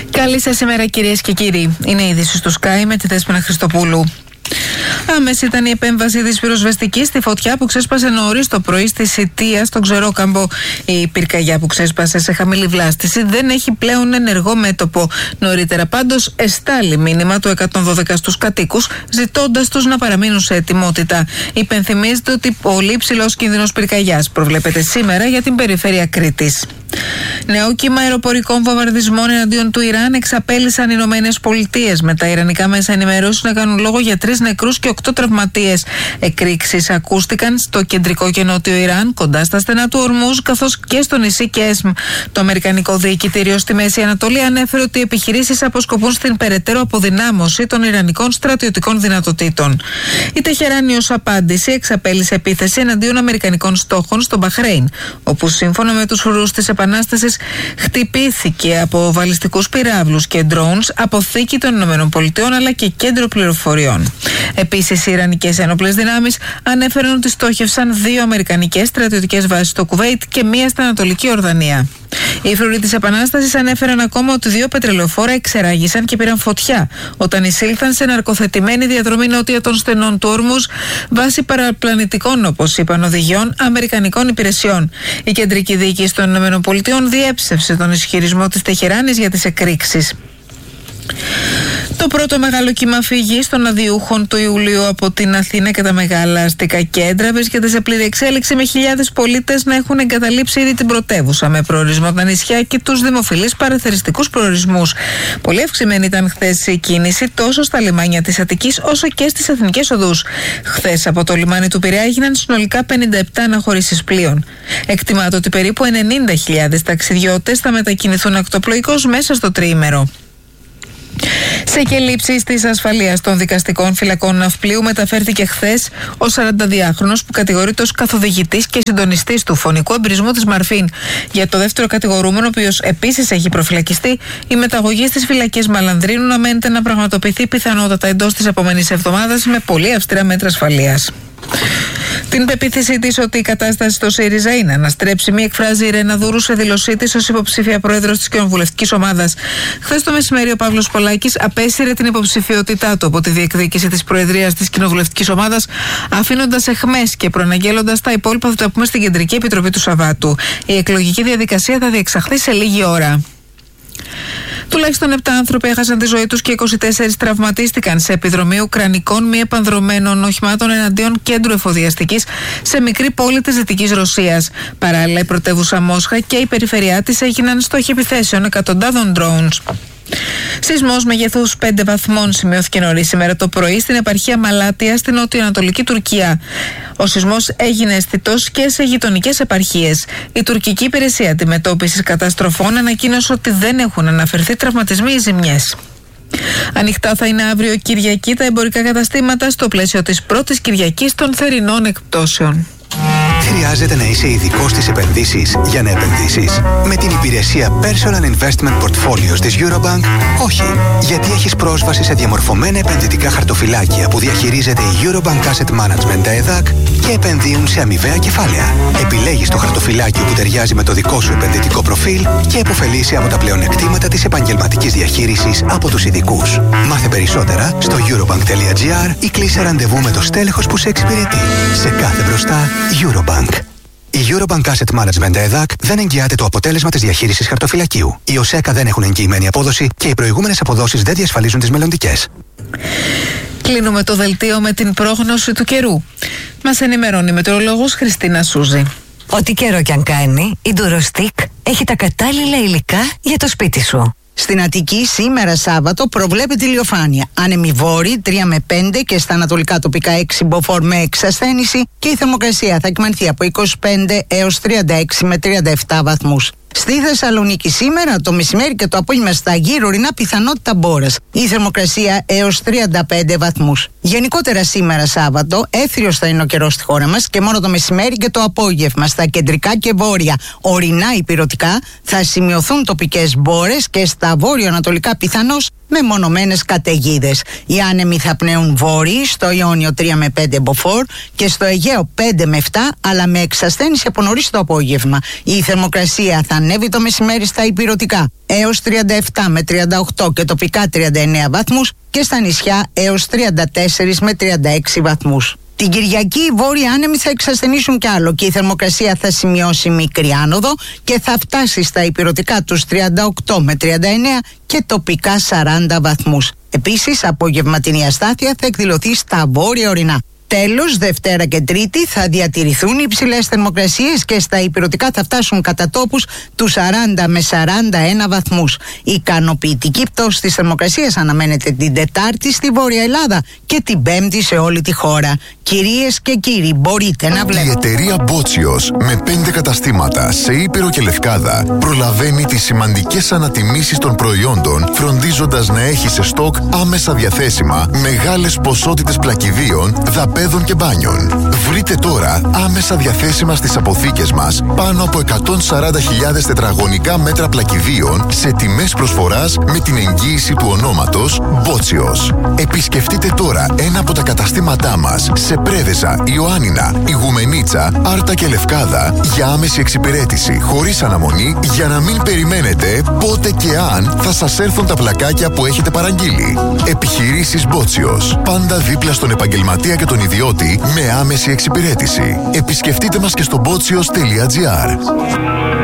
Καλή σας ημέρα, κυρίες και κύριοι. Είναι η είδηση του Sky με τη Δέσποινα Χριστοπούλου. Άμεση ήταν η επέμβαση της πυροσβεστικής στη φωτιά που ξέσπασε νωρίς το πρωί στη Σιτία, στον Ξερόκαμπο. Η πυρκαγιά που ξέσπασε σε χαμηλή βλάστηση δεν έχει πλέον ενεργό μέτωπο. Νωρίτερα πάντως εστάλει μήνυμα του 112 στους κατοίκους, ζητώντας τους να παραμείνουν σε ετοιμότητα. Υπενθυμίζεται ότι πολύ υψηλός κίνδυνος πυρκαγιάς προβλέπεται σήμερα για την περιφέρεια Κρήτης. Νέο κύμα αεροπορικών βομβαρδισμών εναντίον του Ιράν εξαπέλυσαν οι Ηνωμένες Πολιτείες, με τα ιρανικά μέσα ενημέρωσης να κάνουν λόγο για 3 νεκρούς και 8 τραυματίες. Εκρήξεις ακούστηκαν στο κεντρικό και νότιο Ιράν, κοντά στα στενά του Ορμούζ, καθώς και στο νησί Κέσμ. Το Αμερικανικό Διοικητήριο στη Μέση Ανατολή ανέφερε ότι οι επιχειρήσεις αποσκοπούν στην περαιτέρω αποδυνάμωση των ιρανικών στρατιωτικών δυνατοτήτων. Η Τεχεράνη ως απάντηση εξαπέλυσε επίθεση εναντίον αμερικανικών στόχων στο Μπαχρέιν, όπου σύμφωνα με τους φρουρούς της Επανάστασης χτυπήθηκε από βαλιστικούς πυράβλους και drones αποθήκη των ΗΠΑ αλλά και κέντρο πληροφοριών. Επίσης, οι Ιρανικές ένοπλες δυνάμεις ανέφεραν ότι στόχευσαν 2 αμερικανικές στρατιωτικές βάσεις στο Κουβέιτ και 1 στην Ανατολική Ορδανία. Οι φρουροί της Επανάστασης ανέφεραν ακόμα ότι 2 πετρελαιοφόρα εξεράγησαν και πήραν φωτιά όταν εισήλθαν σε ναρκοθετημένη διαδρομή νότια των στενών του Ορμούζ βάσει παραπλανητικών, όπως είπαν, οδηγιών αμερικανικών υπηρεσιών. Η κεντρική διοίκηση των ΗΠΑ διέψευσε τον ισχυρισμό της Τεχεράνης για τις εκρήξεις. Το πρώτο μεγάλο κύμα φυγής των αδειούχων του Ιουλίου από την Αθήνα και τα μεγάλα αστικά κέντρα βρίσκεται σε πλήρη εξέλιξη, με χιλιάδες πολίτες να έχουν εγκαταλείψει ήδη την πρωτεύουσα, με προορισμό τα νησιά και τους δημοφιλείς παραθεριστικούς προορισμούς. Πολύ αυξημένη ήταν χθες η κίνηση τόσο στα λιμάνια της Αττικής όσο και στις εθνικές οδούς. Χθες από το λιμάνι του Πειραιά έγιναν συνολικά 57 αναχωρήσεις πλοίων. Εκτιμάται ότι περίπου 90.000 ταξιδιώτες θα μετακινηθούν ακτοπλοϊκώς μέσα στο τριήμερο. Σε κελύψεις της ασφαλείας των δικαστικών φυλακών ναυπλίου μεταφέρθηκε χθες ο 42χρονος που κατηγορείται ως καθοδηγητής και συντονιστής του φωνικού εμπρισμού της Μαρφίν. Για το δεύτερο κατηγορούμενο, ο οποίος επίσης έχει προφυλακιστεί, η μεταγωγή στις φυλακές Μαλανδρίνου αναμένεται να πραγματοποιηθεί πιθανότατα εντός της επόμενης εβδομάδας με πολύ αυστηρά μέτρα ασφαλείας. Την πεποίθησή της ότι η κατάσταση στο ΣΥΡΙΖΑ είναι αναστρέψιμη εκφράζει η Ρένα Δούρου σε δήλωσή της ως υποψήφια πρόεδρος της κοινοβουλευτικής ομάδας. Χθες το μεσημέρι ο Παύλος Πολάκης απέσυρε την υποψηφιότητά του από τη διεκδίκηση της προεδρίας της κοινοβουλευτικής ομάδας, αφήνοντας εχμές και προαναγγέλλοντας τα υπόλοιπα θα τα πούμε στην Κεντρική Επιτροπή του Σαββάτου. Η εκλογική διαδικασία θα διεξαχθεί σε λίγη ώρα. Τουλάχιστον 7 άνθρωποι έχασαν τη ζωή τους και 24 τραυματίστηκαν σε επιδρομή ουκρανικών μη επανδρωμένων οχημάτων εναντίον κέντρου εφοδιαστικής σε μικρή πόλη της Δυτικής Ρωσίας. Παράλληλα, η πρωτεύουσα Μόσχα και η περιφερειά της έγιναν στόχοι επιθέσεων εκατοντάδων drones. Σεισμός μεγεθούς 5 βαθμών σημειώθηκε νωρίς σήμερα το πρωί στην επαρχία Μαλάτια στην νοτιοανατολική Τουρκία. Ο σεισμός έγινε αισθητός και σε γειτονικές επαρχίες. Η τουρκική υπηρεσία αντιμετώπισης καταστροφών ανακοίνωσε ότι δεν έχουν αναφερθεί τραυματισμοί ή ζημιές. Ανοιχτά θα είναι αύριο Κυριακή τα εμπορικά καταστήματα στο πλαίσιο της πρώτης Κυριακής των θερινών εκπτώσεων. Χρειάζεται να είσαι ειδικός στις επενδύσεις για να επενδύσεις? Με την υπηρεσία Personal Investment Portfolios της Eurobank, όχι. Γιατί έχεις πρόσβαση σε διαμορφωμένα επενδυτικά χαρτοφυλάκια που διαχειρίζεται η Eurobank Asset Management ΕΔΑΚ και επενδύουν σε αμοιβαία κεφάλαια. Επιλέγεις το χαρτοφυλάκιο που ταιριάζει με το δικό σου επενδυτικό προφίλ και επωφελείσαι από τα πλεονεκτήματα της επαγγελματικής διαχείρισης από τους ειδικούς. Μάθε περισσότερα στο eurobank.gr ή κλείσε ραντεβού με το στέλεχος που σε εξυπηρετεί. Σε κάθε μπροστά, Eurobank. Η Eurobank Asset Management ΕΔΑΚ δεν εγγυάται το αποτέλεσμα της διαχείρισης χαρτοφυλακίου. Οι ΟΣΕΚΑ δεν έχουν εγγυημένη απόδοση και οι προηγούμενες αποδόσεις δεν διασφαλίζουν τις μελλοντικές. Κλείνουμε το δελτίο με την πρόγνωση του καιρού. Μας ενημερώνει η μετεωρολόγος Χριστίνα Σούζη. Ό,τι καιρό κι αν κάνει, η Durostic έχει τα κατάλληλα υλικά για το σπίτι σου. Στην Αττική σήμερα Σάββατο προβλέπεται ηλιοφάνεια. Άνεμοι βόρειοι 3 με 5 και στα ανατολικά τοπικά 6 μποφόρ με εξασθένηση και η θερμοκρασία θα κυμανθεί από 25 έως 36 με 37 βαθμούς. Στη Θεσσαλονίκη σήμερα το μεσημέρι και το απόγευμα στα γύρω-ορεινά πιθανότητα μπόρας. Η θερμοκρασία έως 35 βαθμούς. Γενικότερα σήμερα Σάββατο έθριος θα είναι ο καιρός στη χώρα μας και μόνο το μεσημέρι και το απόγευμα στα κεντρικά και βόρεια ορεινά υπηρετικά θα σημειωθούν τοπικές μπόρες και στα βόρειο-ανατολικά πιθανώς μεμονωμένες καταιγίδες. Οι άνεμοι θα πνέουν βόρειοι στο Ιόνιο 3 με 5 μποφόρ και στο Αιγαίο 5 με 7 αλλά με εξασθένηση από νωρίς το απόγευμα. Η θερμοκρασία θα ανέβει το μεσημέρι στα ηπειρωτικά έως 37 με 38 και τοπικά 39 βαθμούς και στα νησιά έως 34 με 36 βαθμούς. Την Κυριακή οι βόρειοι άνεμοι θα εξασθενήσουν κι άλλο και η θερμοκρασία θα σημειώσει μικρή άνοδο και θα φτάσει στα ηπειρωτικά τους 38 με 39 και τοπικά 40 βαθμούς. Επίσης, απογευματινή αστάθεια θα εκδηλωθεί στα βόρεια ορεινά. Τέλος, Δευτέρα και Τρίτη θα διατηρηθούν οι υψηλές θερμοκρασίες και στα ηπειρωτικά θα φτάσουν κατά τόπους τους 40 με 41 βαθμούς. Η ικανοποιητική πτώση της θερμοκρασίας αναμένεται την Τετάρτη στη Βόρεια Ελλάδα και την Πέμπτη σε όλη τη χώρα. Κυρίες και κύριοι, μπορείτε να βλέπετε. Η εταιρεία Μπότσιος με 5 καταστήματα σε Ήπειρο και Λευκάδα προλαβαίνει τις σημαντικές ανατιμήσεις των προϊόντων, φροντίζοντας να έχει σε στόκ άμεσα διαθέσιμα μεγάλες ποσότητες πλακιδίων, δαπέδων και μπάνιων. Βρείτε τώρα άμεσα διαθέσιμα στις αποθήκες μας πάνω από 140.000 τετραγωνικά μέτρα πλακιδίων σε τιμές προσφοράς με την εγγύηση του ονόματος Μπότσιος. Επισκεφτείτε τώρα ένα από τα καταστήματά μας σε Πρέβεζα, Ιωάννινα, Ιγουμενίτσα, Άρτα και Λευκάδα για άμεση εξυπηρέτηση χωρίς αναμονή για να μην περιμένετε πότε και αν θα σας έρθουν τα πλακάκια που έχετε παραγγείλει. Επιχειρήσεις Μπότσιος. Πάντα δίπλα στον επαγγελματία και τον ιδιώτη με άμεση εξυπηρέτηση. Επισκεφτείτε μας και στο botsios.gr.